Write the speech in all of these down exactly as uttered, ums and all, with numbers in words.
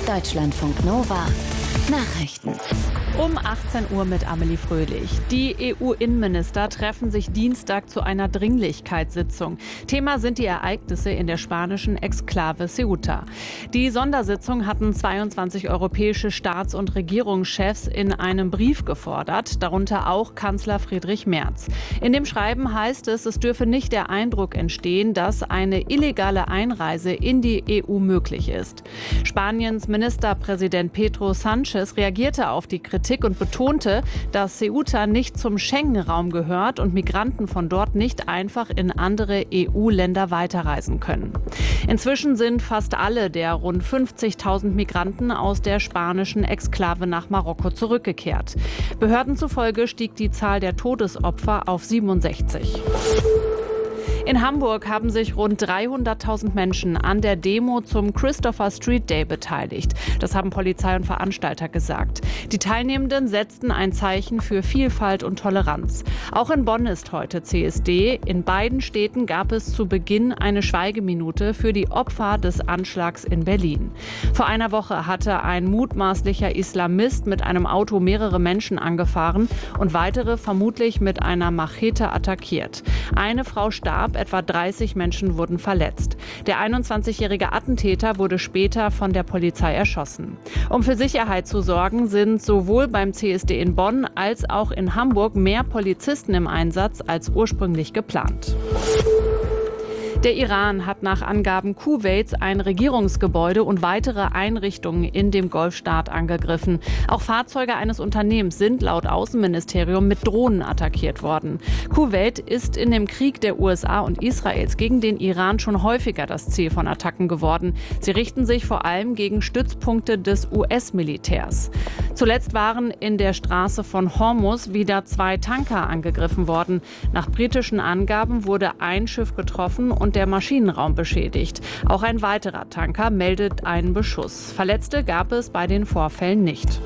Deutschlandfunk Nova Nachrichten. Um achtzehn Uhr mit Amelie Fröhlich. Die E U-Innenminister treffen sich Dienstag zu einer Dringlichkeitssitzung. Thema sind die Ereignisse in der spanischen Exklave Ceuta. Die Sondersitzung hatten zweiundzwanzig europäische Staats- und Regierungschefs in einem Brief gefordert, darunter auch Kanzler Friedrich Merz. In dem Schreiben heißt es, es dürfe nicht der Eindruck entstehen, dass eine illegale Einreise in die E U möglich ist. Spaniens Ministerpräsident Pedro Sánchez reagierte auf die Kritik und betonte, dass Ceuta nicht zum Schengen-Raum gehört und Migranten von dort nicht einfach in andere E U-Länder weiterreisen können. Inzwischen sind fast alle der rund fünfzigtausend Migranten aus der spanischen Exklave nach Marokko zurückgekehrt. Behörden zufolge stieg die Zahl der Todesopfer auf siebenundsechzig. In Hamburg haben sich rund dreihunderttausend Menschen an der Demo zum Christopher Street Day beteiligt. Das haben Polizei und Veranstalter gesagt. Die Teilnehmenden setzten ein Zeichen für Vielfalt und Toleranz. Auch in Bonn ist heute C S D. In beiden Städten gab es zu Beginn eine Schweigeminute für die Opfer des Anschlags in Berlin. Vor einer Woche hatte ein mutmaßlicher Islamist mit einem Auto mehrere Menschen angefahren und weitere vermutlich mit einer Machete attackiert. Eine Frau starb, etwa dreißig Menschen wurden verletzt. Der einundzwanzigjährige Attentäter wurde später von der Polizei erschossen. Um für Sicherheit zu sorgen, sind sowohl beim C S D in Bonn als auch in Hamburg mehr Polizisten im Einsatz als ursprünglich geplant. Der Iran hat nach Angaben Kuwaits ein Regierungsgebäude und weitere Einrichtungen in dem Golfstaat angegriffen. Auch Fahrzeuge eines Unternehmens sind laut Außenministerium mit Drohnen attackiert worden. Kuwait ist in dem Krieg der U S A und Israels gegen den Iran schon häufiger das Ziel von Attacken geworden. Sie richten sich vor allem gegen Stützpunkte des U S-Militärs. Zuletzt waren in der Straße von Hormuz wieder zwei Tanker angegriffen worden. Nach britischen Angaben wurde ein Schiff getroffen und der Maschinenraum beschädigt. Auch ein weiterer Tanker meldet einen Beschuss. Verletzte gab es bei den Vorfällen nicht.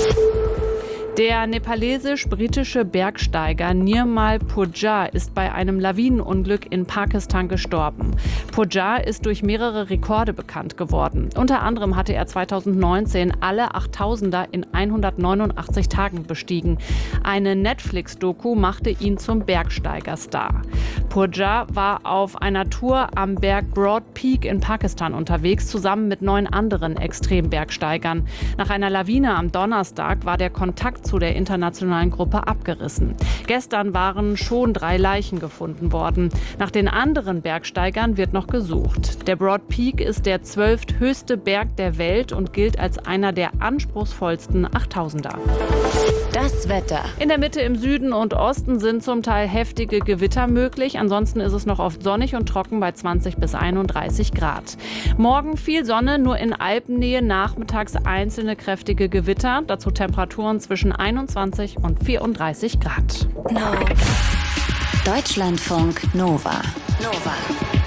Der nepalesisch-britische Bergsteiger Nirmal Purjar ist bei einem Lawinenunglück in Pakistan gestorben. Purjar ist durch mehrere Rekorde bekannt geworden. Unter anderem hatte er zweitausendneunzehn alle achttausender in hundertneunundachtzig Tagen bestiegen. Eine Netflix-Doku machte ihn zum Bergsteigerstar. Purjar war auf einer Tour am Berg Broad Peak in Pakistan unterwegs, zusammen mit neun anderen Extrembergsteigern. Nach einer Lawine am Donnerstag war der Kontakt zu der internationalen Gruppe abgerissen. Gestern waren schon drei Leichen gefunden worden. Nach den anderen Bergsteigern wird noch gesucht. Der Broad Peak ist der zwölfthöchste Berg der Welt und gilt als einer der anspruchsvollsten achttausender. Das Wetter. In der Mitte, im Süden und Osten sind zum Teil heftige Gewitter möglich. Ansonsten ist es noch oft sonnig und trocken bei zwanzig bis einunddreißig Grad. Morgen viel Sonne, nur in Alpennähe nachmittags einzelne kräftige Gewitter. Dazu Temperaturen zwischen einundzwanzig und vierunddreißig Grad. No. Deutschlandfunk Nova. Nova.